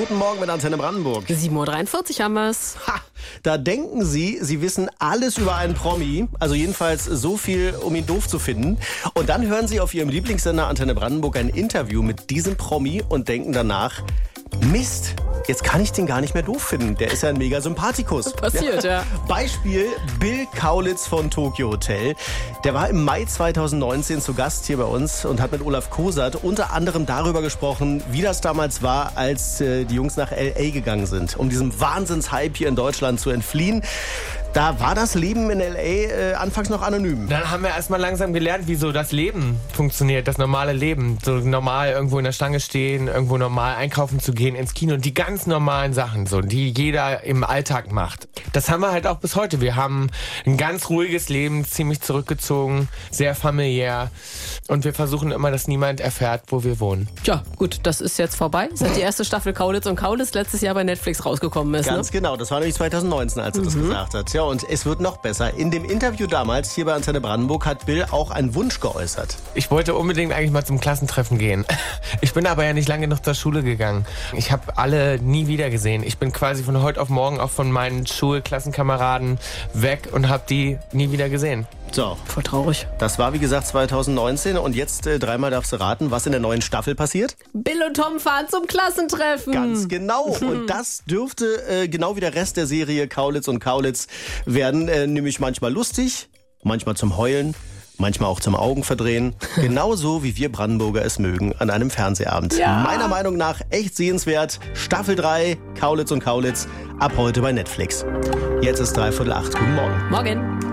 Guten Morgen mit Antenne Brandenburg. 7:43 Uhr haben wir's. Ha, da denken Sie wissen alles über einen Promi. Also jedenfalls so viel, um ihn doof zu finden. Und dann hören Sie auf Ihrem Lieblingssender Antenne Brandenburg ein Interview mit diesem Promi und denken danach, Mist, jetzt kann ich den gar nicht mehr doof finden. Der ist ja ein mega Sympathikus. Passiert, ja. Beispiel Bill Kaulitz von Tokyo Hotel. Der war im Mai 2019 zu Gast hier bei uns und hat mit Olaf Kosat unter anderem darüber gesprochen, wie das damals war, als die Jungs nach L.A. gegangen sind, um diesem Wahnsinnshype hier in Deutschland zu entfliehen. Da war das Leben in L.A. Anfangs noch anonym. Dann haben wir erstmal langsam gelernt, wie so das Leben funktioniert, das normale Leben. So normal irgendwo in der Schlange stehen, irgendwo normal einkaufen zu gehen, ins Kino. Die ganz normalen Sachen, so, die jeder im Alltag macht. Das haben wir halt auch bis heute. Wir haben ein ganz ruhiges Leben, ziemlich zurückgezogen, sehr familiär. Und wir versuchen immer, dass niemand erfährt, wo wir wohnen. Tja, gut, das ist jetzt vorbei. Seit die erste Staffel Kaulitz und Kaulitz letztes Jahr bei Netflix rausgekommen ist. Ganz genau, das war nämlich 2019, als er das gesagt hat. Ja, und es wird noch besser. In dem Interview damals hier bei Antenne Brandenburg hat Bill auch einen Wunsch geäußert. Ich wollte unbedingt eigentlich mal zum Klassentreffen gehen. Ich bin aber ja nicht lange genug zur Schule gegangen. Ich habe alle nie wieder gesehen. Ich bin quasi von heute auf morgen auch von meinen Schulklassenkameraden weg und habe die nie wieder gesehen. So. Voll traurig. Das war wie gesagt 2019 und jetzt dreimal darfst du raten, was in der neuen Staffel passiert? Bill und Tom fahren zum Klassentreffen. Ganz genau. Und das dürfte genau wie der Rest der Serie Kaulitz und Kaulitz werden, nämlich manchmal lustig, manchmal zum Heulen, manchmal auch zum Augenverdrehen. Genauso wie wir Brandenburger es mögen an einem Fernsehabend. Ja. Meiner Meinung nach echt sehenswert. Staffel 3, Kaulitz und Kaulitz, ab heute bei Netflix. Jetzt ist 7:45. Guten Morgen. Morgen.